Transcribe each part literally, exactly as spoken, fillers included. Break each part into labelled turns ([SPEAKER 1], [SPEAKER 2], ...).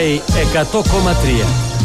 [SPEAKER 1] άι εκατό κόμμα τρία.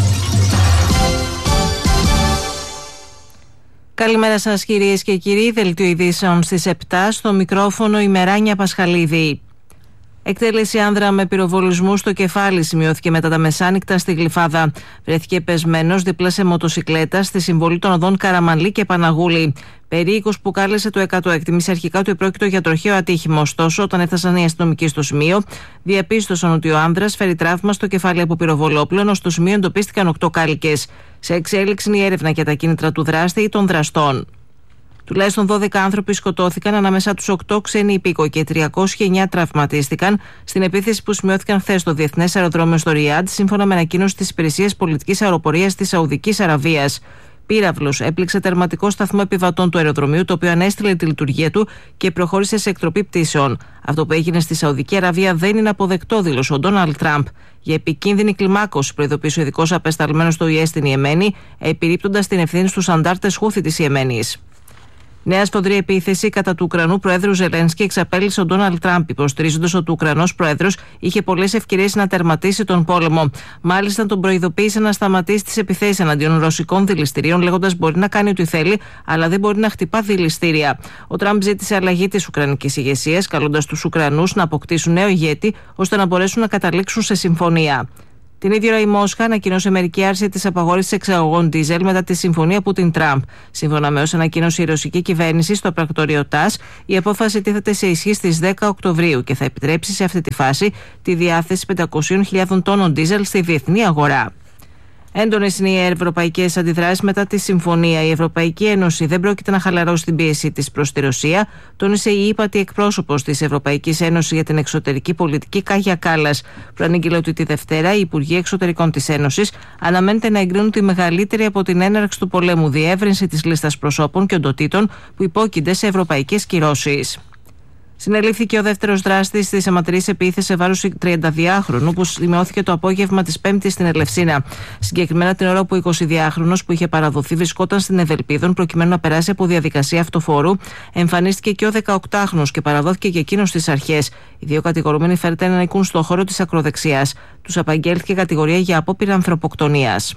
[SPEAKER 2] Καλημέρα σας κυρίες και κύριοι, δελτίο ειδήσεων στις επτά, στο μικρόφωνο η Μεράνια Πασχαλίδη. Εκτέλεση άνδρα με πυροβολισμού στο κεφάλι σημειώθηκε μετά τα μεσάνυχτα στη Γλυφάδα. Βρέθηκε πεσμένος δίπλα σε μοτοσικλέτα στη συμβολή των οδών Καραμανλή και Παναγούλη. Περίοικος που κάλεσε το εκατό εκτιμήσει αρχικά ότι επρόκειτο για τροχαίο ατύχημα. Ωστόσο, όταν έφτασαν οι αστυνομικοί στο σημείο, διαπίστωσαν ότι ο άνδρας φέρει τραύμα στο κεφάλι από πυροβολόπλο, ενώ στο σημείο εντοπίστηκαν οκτώ κάλικες. Σε εξέλιξη είναι η έρευνα για τα κίνητρα του δράστη ή των δραστών. Τουλάχιστον δώδεκα άνθρωποι σκοτώθηκαν, ανάμεσά τους οκτώ ξένοι υπήκοοι και τριακόσιοι εννέα τραυματίστηκαν στην επίθεση που σημειώθηκαν χθες στο διεθνές αεροδρόμιο στο Ριάντ, σύμφωνα με ανακοίνωση της Υπηρεσίας Πολιτικής Αεροπορίας της Σαουδικής Αραβίας. Πύραυλος έπληξε τερματικό σταθμό επιβατών του αεροδρομίου, το οποίο ανέστηλε τη λειτουργία του και προχώρησε σε εκτροπή πτήσεων. Αυτό που έγινε στη Σαουδική Αραβία δεν είναι αποδεκτό, δήλωσε ο Ντόναλντ Τραμπ. Για επικίνδυνη κλιμάκωση, προειδοποίησε ο ειδικός απεσταλμένος στο ι ες στην Ιεμένη, επιρρύπτοντας την ευθύνη στους αντάρτες Χούθη της Ιεμένης. Νέα σφοδρή επίθεση κατά του Ουκρανού Προέδρου Ζελένσκι εξαπέλυσε ο Ντόναλντ Τραμπ, υποστηρίζοντας ότι ο Ουκρανός Πρόεδρος είχε πολλές ευκαιρίες να τερματίσει τον πόλεμο. Μάλιστα, τον προειδοποίησε να σταματήσει τις επιθέσεις εναντίον ρωσικών δηληστηρίων, λέγοντας: μπορεί να κάνει ό,τι θέλει, αλλά δεν μπορεί να χτυπά δηληστήρια. Ο Τραμπ ζήτησε αλλαγή της Ουκρανικής ηγεσίας, καλώντας τους Ουκρανούς να αποκτήσουν νέο ηγέτη, ώστε να μπορέσουν να καταλήξουν σε συμφωνία. Την ίδια ώρα η Μόσχα ανακοίνωσε μερική άρση της απαγόρευσης εξαγωγών ντίζελ μετά τη συμφωνία Πούτιν-Τραμπ. Σύμφωνα με όσα ανακοίνωσε η ρωσική κυβέρνηση στο πρακτορείο ΤΑΣ, η απόφαση τίθεται σε ισχύ στις δέκα Οκτωβρίου και θα επιτρέψει σε αυτή τη φάση τη διάθεση πεντακόσιες χιλιάδες τόνων ντίζελ στη διεθνή αγορά. Έντονες είναι οι ευρωπαϊκές αντιδράσεις μετά τη συμφωνία. Η Ευρωπαϊκή Ένωση δεν πρόκειται να χαλαρώσει την πίεση της προς τη Ρωσία, τόνισε η ύπατη εκπρόσωπος της Ευρωπαϊκής Ένωσης για την εξωτερική πολιτική, Κάγια Κάλλας. Προανήγγειλε ότι τη Δευτέρα οι Υπουργοί Εξωτερικών της Ένωσης αναμένεται να εγκρίνουν τη μεγαλύτερη από την έναρξη του πολέμου διεύρυνση της λίστας προσώπων και οντοτήτων που υπόκεινται σε ευρωπαϊκές κυρώσεις. Συνελήφθηκε ο δεύτερος δράστης της αιματηρής επίθεσης σε βάρος τριανταδυάχρονου που σημειώθηκε το απόγευμα της Πέμπτης στην Ελευσίνα. Συγκεκριμένα την ώρα που ο εικοσιδυάχρονος που είχε παραδοθεί βρισκόταν στην Ευελπίδων προκειμένου να περάσει από διαδικασία αυτοφόρου, εμφανίστηκε και ο δεκαοκτάχρονος και παραδόθηκε και εκείνος στις αρχές. Οι δύο κατηγορούμενοι φέρεται να ανήκουν στο χώρο της ακροδεξιάς. Τους απαγγέλθηκε κατηγορία για απόπειρα ανθρωποκτονίας.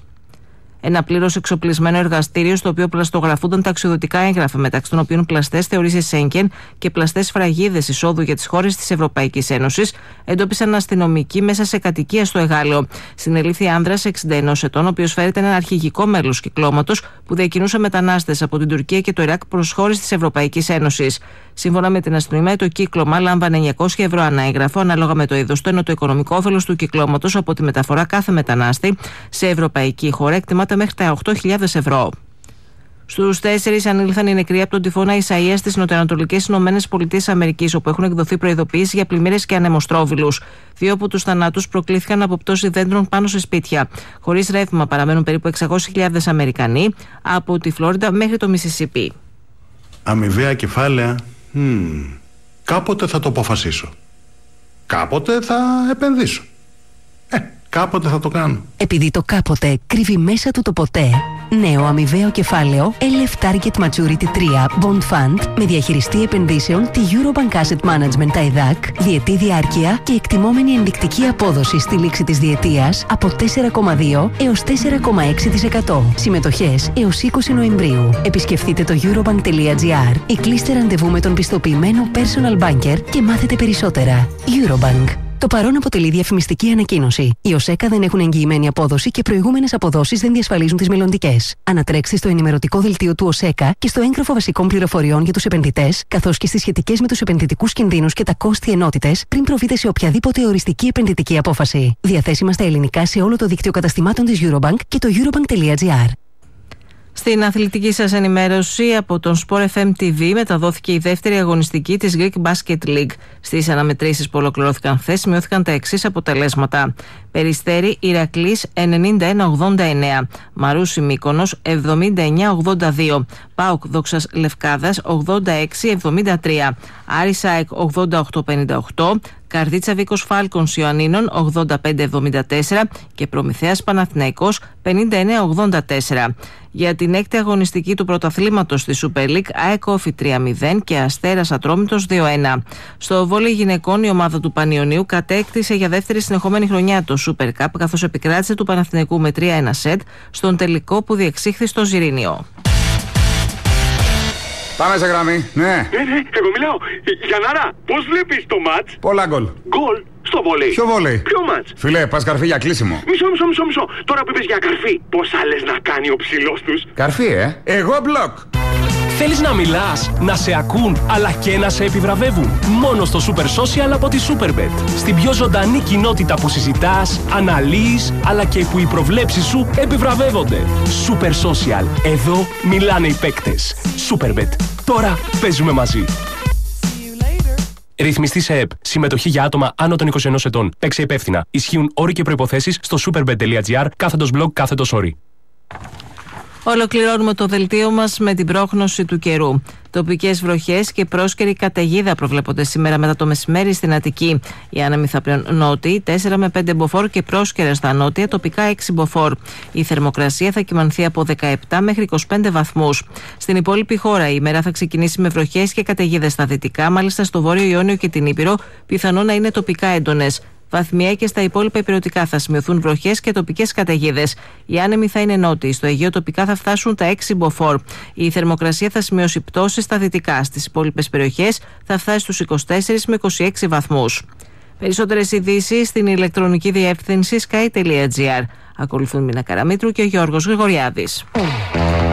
[SPEAKER 2] Ένα πλήρως εξοπλισμένο εργαστήριο στο οποίο πλαστογραφούνταν ταξιδιωτικά έγγραφα, μεταξύ των οποίων πλαστές θεωρήσεις Σέγγεν και πλαστές σφραγίδες εισόδου για τις χώρες της Ευρωπαϊκής Ένωσης, εντόπισαν αστυνομικοί μέσα σε κατοικία στο Εγάλεο. Συνελήφθη άνδρας εξήντα ενός ετών, ο οποίος φέρεται ένα αρχηγικό μέλος κυκλώματος που διακινούσε μετανάστες από την Τουρκία και το Ιράκ προς χώρες της Ευρωπαϊκής Ένωσης. Σύμφωνα με την αστυνομία, το κύκλωμα λάμβανε εννιακόσια ευρώ ανά έγγραφο, ανάλογα με το είδος του, ενώ το οικονομικό όφελος του κυκλώματος από τη μεταφορά κάθε μετανάστη σε ευρωπαϊκή χώρα εκτιμάται μέχρι τα οκτώ χιλιάδες ευρώ. Στους τέσσερις ανήλθαν οι νεκροί από τον τυφώνα Ισαΐα στις νοτιοανατολικές Ηνωμένες Πολιτείες Αμερικής, όπου έχουν εκδοθεί προειδοποιήσεις για πλημμύρες και ανεμοστρόβιλους. Δύο από τους θανάτους προκλήθηκαν από πτώση δέντρων πάνω σε σπίτια. Χωρίς ρεύμα παραμένουν περίπου εξακόσιες χιλιάδες Αμερικανοί από τη Φλόριντα μέχρι το Μισισιπί.
[SPEAKER 3] Αμοιβαία κεφάλαια. Hmm. Κάποτε θα το αποφασίσω. Κάποτε θα επενδύσω. Ε, κάποτε θα το κάνω.
[SPEAKER 4] Επειδή το κάποτε κρύβει μέσα του το ποτέ. Νέο αμοιβαίο κεφάλαιο ελ εφ Target Maturity τρία Bond Fund με διαχειριστή επενδύσεων τη Eurobank Asset Management τα ΕΔΑΚ, διετή διάρκεια και εκτιμόμενη ενδεικτική απόδοση στη λήξη της διετίας από τέσσερα κόμμα δύο έως τέσσερα κόμμα έξι τοις εκατό. Συμμετοχές έως είκοσι Νοεμβρίου. Επισκεφτείτε το eurobank τελεία gr ή κλείστε ραντεβού με τον πιστοποιημένο personal banker και μάθετε περισσότερα. Eurobank. Το παρόν αποτελεί διαφημιστική ανακοίνωση. Οι ΟΣΕΚΑ δεν έχουν εγγυημένη απόδοση και προηγούμενες αποδόσεις δεν διασφαλίζουν τις μελλοντικές. Ανατρέξτε στο ενημερωτικό δελτίο του ΟΣΕΚΑ και στο έγγραφο βασικών πληροφοριών για τους επενδυτές, καθώς και στις σχετικές με τους επενδυτικούς κινδύνους και τα κόστη ενότητες, πριν προβείτε σε οποιαδήποτε οριστική επενδυτική απόφαση. Διαθέσιμα στα ελληνικά σε όλο το δίκτυο καταστημάτων της Eurobank και το eurobank τελεία gr.
[SPEAKER 2] Στην αθλητική σας ενημέρωση από τον Sport εφ εμ τι βι μεταδόθηκε η δεύτερη αγωνιστική της Greek Basket League. Στις αναμετρήσεις που ολοκληρώθηκαν χθες σημειώθηκαν τα εξής αποτελέσματα. Περιστέρι Ηρακλής ενενήντα ένα ογδόντα εννέα, Μαρούσι Μύκονος εβδομήντα εννέα ογδόντα δύο, ΠΑΟΚ Δόξας Λευκάδας ογδόντα έξι εβδομήντα τρία, Άρης ΑΕΚ ογδόντα οκτώ πενήντα οκτώ, Καρδίτσα Βίκος Φάλκονς Ιωαννίνων ογδόντα πέντε εβδομήντα τέσσερα και Προμηθέας Παναθηναϊκός πενήντα εννέα ογδόντα τέσσερα. Για την έκτη αγωνιστική του πρωταθλήματος στη Super League, ΑΕΚ Όφη τρία μηδέν και Αστέρας Ατρόμητος δύο ένα. Στο βόλεϊ γυναικών, η ομάδα του Πανιωνίου κατέκτησε για δεύτερη συνεχόμενη χρονιά το Super Cup, καθώς επικράτησε του Παναθηναϊκού με τρία ένα σετ στον τελικό που διεξήχθη στο Ζιρήνιο.
[SPEAKER 5] Πάμε σε γραμμή, ναι.
[SPEAKER 6] Ναι, ναι, εγώ μιλάω. Γιαννάρα, πώς βλέπεις το μάτς?
[SPEAKER 5] Πολλά γκολ.
[SPEAKER 6] Γκολ στο βόλεϊ.
[SPEAKER 5] Ποιο βόλεϊ?
[SPEAKER 6] Ποιο μάτς?
[SPEAKER 5] Φιλέ, πας καρφί για κλείσιμο.
[SPEAKER 6] Μισό, μισό, μισό, μισό. Τώρα που είπες για καρφί, πώς άλλες να κάνει ο ψηλός τους?
[SPEAKER 5] Καρφί, ε. Εγώ μπλοκ.
[SPEAKER 1] Θέλεις να μιλάς, να σε ακούν, αλλά και να σε επιβραβεύουν? Μόνο στο Super Social από τη Superbet. Στην πιο ζωντανή κοινότητα που συζητάς, αναλύεις, αλλά και που οι προβλέψεις σου επιβραβεύονται. Super Social. Εδώ μιλάνε οι παίκτες. Superbet. Τώρα παίζουμε μαζί. Ρυθμιστή σε ΕΠ. Συμμετοχή για άτομα άνω των είκοσι ενός ετών. Παίξε υπεύθυνα. Ισχύουν όροι και προϋποθέσεις στο superbet.gr κάθετος blog κάθετος όροι.
[SPEAKER 2] Ολοκληρώνουμε το δελτίο μας με την πρόγνωση του καιρού. Τοπικές βροχές και πρόσκαιρη καταιγίδα προβλέπονται σήμερα μετά το μεσημέρι στην Αττική. Οι άνεμοι θα πλέον νότιοι, τέσσερα με πέντε μποφόρ και πρόσκαιρα στα νότια, τοπικά έξι μποφόρ. Η θερμοκρασία θα κυμανθεί από δεκαεπτά μέχρι είκοσι πέντε βαθμούς. Στην υπόλοιπη χώρα η ημέρα θα ξεκινήσει με βροχές και καταιγίδες στα δυτικά, μάλιστα στο Βόρειο Ιόνιο και την Ήπειρο, πιθανό να είναι τοπικά έντονες. Βαθμιαία και στα υπόλοιπα ηπειρωτικά θα σημειωθούν βροχές και τοπικές καταιγίδες. Οι άνεμοι θα είναι νότιοι. Στο Αιγαίο τοπικά θα φτάσουν τα έξι μποφόρ. Η θερμοκρασία θα σημειώσει πτώση στα δυτικά. Στις υπόλοιπες περιοχές θα φτάσει στους είκοσι τέσσερα με είκοσι έξι βαθμούς. Περισσότερες ειδήσεις στην ηλεκτρονική διεύθυνση sky τελεία gr. Ακολουθούν Μίνα Καραμήτρου και ο Γιώργος Γρηγοριάδης.